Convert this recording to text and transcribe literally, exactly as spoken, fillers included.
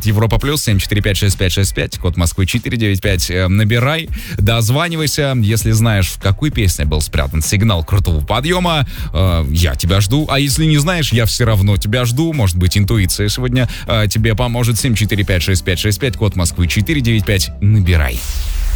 Европа плюс семь четыре пять шесть пять шесть пять, код Москвы четыре девять пять. Набирай, дозванивайся, если знаешь, в какой песне был спрятан сигнал крутого подъема, э, я тебя жду, а если не знаешь, я все равно тебя жду, может быть, интуиция сегодня э, тебе поможет. Семь четыре пять шесть пять шесть пять, код Москвы четыре девять пять. Набирай.